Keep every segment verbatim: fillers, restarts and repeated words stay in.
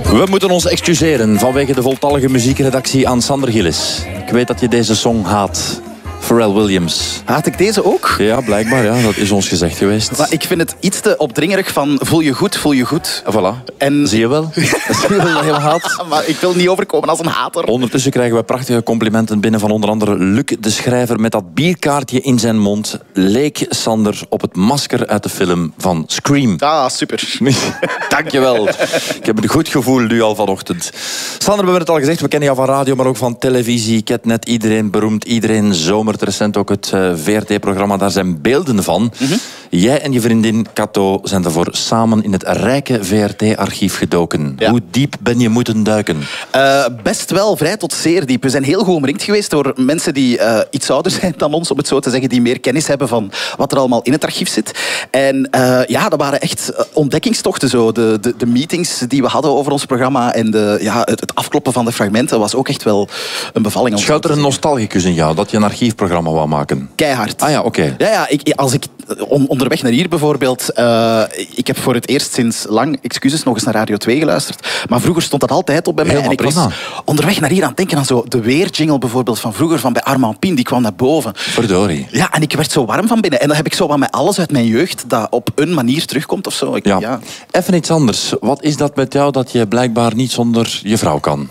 We moeten ons excuseren vanwege de voltallige muziekredactie aan Sander Gillis. Ik weet dat je deze song haat. Pharrell Williams. Haat ik deze ook? Ja, blijkbaar. Ja. Dat is ons gezegd geweest. Maar ik vind het iets te opdringerig van voel je goed, voel je goed. Voilà. En... Zie je wel? Zie je wel dat je hem haat? Maar ik wil niet overkomen als een hater. Ondertussen krijgen we prachtige complimenten binnen van onder andere Luc de Schrijver. Met dat bierkaartje in zijn mond leek Sander op het masker uit de film van Scream. Ah, super. Dankjewel. Ik heb een goed gevoel nu al vanochtend. Sander, we hebben het al gezegd, we kennen jou van radio, maar ook van televisie. Ketnet, iedereen beroemd, iedereen zomer. Recent ook het uh, V R T-programma, daar zijn beelden van. Mm-hmm. Jij en je vriendin Kato zijn daarvoor samen in het rijke V R T-archief gedoken. Ja. Hoe diep ben je moeten duiken? Uh, best wel, vrij tot zeer diep. We zijn heel goed omringd geweest door mensen die uh, iets ouder zijn dan ons, om het zo te zeggen, die meer kennis hebben van wat er allemaal in het archief zit. En uh, ja, dat waren echt ontdekkingstochten. Zo. De, de, de meetings die we hadden over ons programma en de, ja, het, het afkloppen van de fragmenten was ook echt wel een bevalling. Schuilt er een nostalgicus in jou, dat je een archiefprogramma wou maken? Keihard. Ah ja, oké. Okay. Ja, ja, ik, als ik onderweg naar hier bijvoorbeeld... Uh, ik heb voor het eerst sinds lang, excuses, nog eens naar Radio twee geluisterd. Maar vroeger stond dat altijd op bij mij. Helemaal en ik prima. was onderweg naar hier aan het denken aan zo de weerjingle bijvoorbeeld van vroeger, van bij Armand Pien, die kwam naar boven. Verdorie. Ja, en ik werd zo warm van binnen. En dan heb ik zo wat met alles uit mijn jeugd dat op een manier terugkomt of zo. Ik, ja. Ja. Even iets anders. Wat is dat met jou dat je blijkbaar niet zonder je vrouw kan?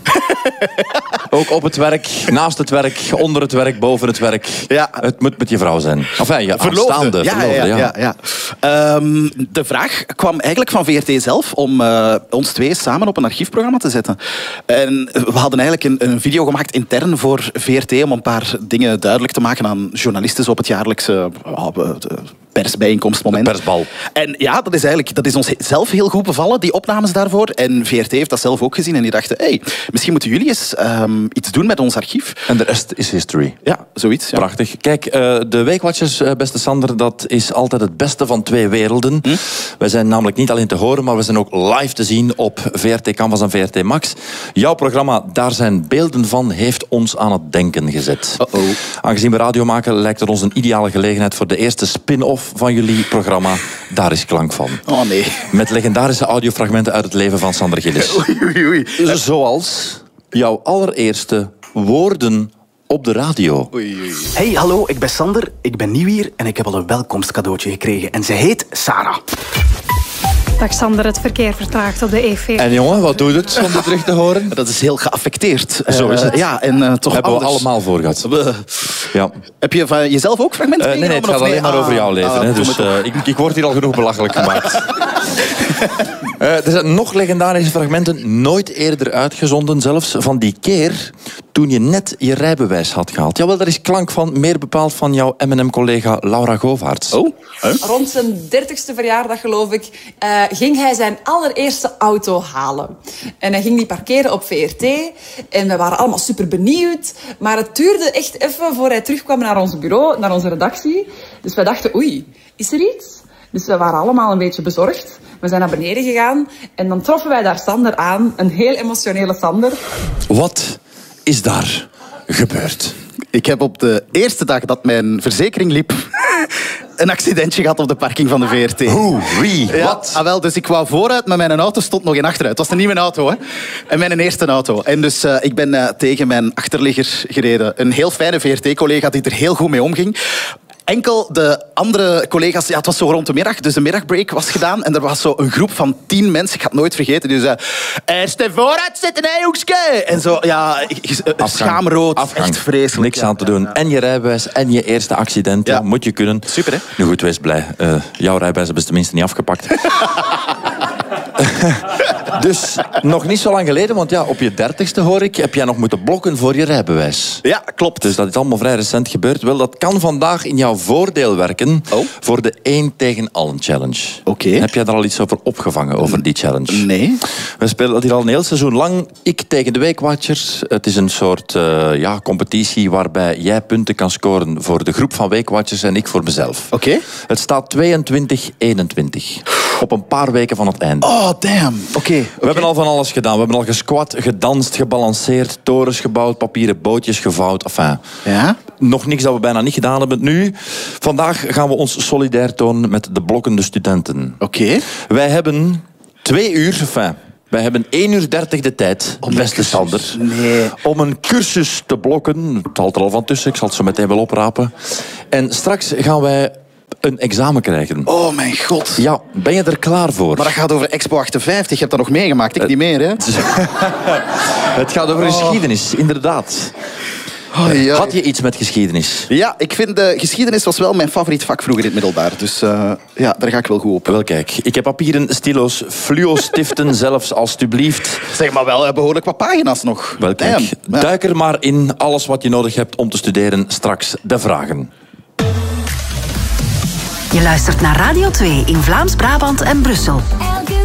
Ook op het werk, naast het werk, onder het werk, boven het werk. Ja. Het moet met je vrouw zijn. Enfin, je verloofde. aanstaande. Ja, verloofde, ja, ja. ja, ja. Um, de vraag kwam eigenlijk van V R T zelf om uh, ons twee samen op een archiefprogramma te zetten. En we hadden eigenlijk een, een video gemaakt intern voor V R T om een paar dingen duidelijk te maken aan journalisten zo op het jaarlijkse uh, persbijeenkomstmoment. De persbal. En ja, dat is eigenlijk dat is ons zelf heel goed bevallen, die opnames daarvoor. En V R T heeft dat zelf ook gezien en die dachten, hey, misschien moeten jullie eens um, iets doen met ons archief. En de rest is history. Ja, zoiets. Ja. Prachtig. Kijk, uh, de Weekwatchers, uh, beste Sander, dat is altijd het beste van twee werelden. Hm? Wij zijn namelijk niet alleen te horen, maar we zijn ook live te zien op V R T Canvas en V R T Max. Jouw programma, daar zijn beelden van, heeft ons aan het denken gezet. Uh-oh. Aangezien we radio maken, lijkt het ons een ideale gelegenheid voor de eerste spin-off van jullie programma. Daar is klank van. Oh nee. Met legendarische audiofragmenten uit het leven van Sander Gillis. Oei, oei, oei. Zoals jouw allereerste woorden op de radio. Oei, oei. Hey, hallo, ik ben Sander, ik ben nieuw hier en ik heb al een welkomstcadeautje gekregen. En ze heet Sarah. Dag Sander, het verkeer vertraagt op de E veertig. En jongen, wat doet het om dit terug te horen? Dat is heel geaffecteerd. Zo is het. Uh, ja, en uh, toch hebben anders. we allemaal voor gehad. Uh, ja. Heb je van jezelf ook fragmenten uh, Nee, nee, het gaat alleen nee? maar ah, over jouw leven. Ah, hè. Dus uh, ik, ik word hier al genoeg belachelijk gemaakt. uh, er zijn nog legendarische fragmenten, nooit eerder uitgezonden. Zelfs van die keer toen je net je rijbewijs had gehaald. Jawel, daar is klank van, meer bepaald van jouw M en M-collega Laura Govaerts. Oh? Huh? Rond zijn dertigste verjaardag, geloof ik, uh, ging hij zijn allereerste auto halen. En hij ging die parkeren op V R T. En we waren allemaal super benieuwd. Maar het duurde echt even voor hij terugkwam naar ons bureau, naar onze redactie. Dus wij dachten, oei, is er iets? Dus we waren allemaal een beetje bezorgd. We zijn naar beneden gegaan. En dan troffen wij daar Sander aan. Een heel emotionele Sander. Wat is daar gebeurd? Ik heb op de eerste dag dat mijn verzekering liep een accidentje gehad op de parking van de V R T. Hoe? Wie? Ja, Wat? Ah, wel, dus ik wou vooruit, maar mijn auto stond nog in achteruit. Het was een nieuwe auto, hè. En mijn eerste auto. En dus uh, ik ben uh, tegen mijn achterligger gereden. Een heel fijne V R T-collega die er heel goed mee omging. Enkel de andere collega's... Ja, het was zo rond de middag, dus de middagbreak was gedaan. En er was zo een groep van tien mensen, ik ga het nooit vergeten, die zei... Eerst vooruit zitten, hè, joekske! En zo, ja, schaamrood. Afgang. Echt vreselijk. Niks ja, aan te doen. Ja, ja. En je rijbewijs en je eerste accident. Ja. Ja, moet je kunnen. Super, hè? Nu goed, wees blij. Uh, jouw rijbewijs hebben ze tenminste niet afgepakt. Dus nog niet zo lang geleden, want ja, op je dertigste hoor ik, heb jij nog moeten blokken voor je rijbewijs. Ja, klopt. Dus dat is allemaal vrij recent gebeurd. Wel, dat kan vandaag in jouw voordeel werken oh. voor de één tegen allen challenge. Oké. Okay. Heb jij daar al iets over opgevangen, over die challenge? Nee. We spelen dat hier al een heel seizoen lang. Ik tegen de Weekwatchers. Het is een soort uh, ja, competitie waarbij jij punten kan scoren voor de groep van Weekwatchers en ik voor mezelf. Oké. Okay. Het staat tweeëntwintig eenentwintig. Op een paar weken van het einde. Oh, damn. Oké. Okay, okay. We hebben al van alles gedaan. We hebben al gesquat, gedanst, gebalanceerd, torens gebouwd, papieren bootjes gevouwd. Enfin, ja? Nog niks dat we bijna niet gedaan hebben nu. Vandaag gaan we ons solidair tonen met de blokkende studenten. Oké. Okay. Wij hebben twee uur... Enfin, we Wij hebben één uur dertig de tijd, Om beste een Sander, cursus? Nee. om een cursus te blokken. Het valt er al van tussen, ik zal het zo meteen wel oprapen. En straks gaan wij een examen krijgen. Oh mijn god. Ja, ben je er klaar voor? Maar dat gaat over Expo achtenvijftig. Je hebt dat nog meegemaakt. Ik niet meer, hè? Het gaat over geschiedenis, inderdaad. Oh, ja. Had je iets met geschiedenis? Ja, ik vind de geschiedenis was wel mijn favoriet vak vroeger in het middelbaar. Dus uh, ja, daar ga ik wel goed op. Wel kijk, ik heb papieren, stilo's, fluo-stiften zelfs, alstublieft. Zeg maar wel, behoorlijk wat pagina's nog. Wel kijk, Damn. Ja. duik er maar in. Alles wat je nodig hebt om te studeren. Straks de vragen. Je luistert naar Radio twee in Vlaams-Brabant en Brussel. Elke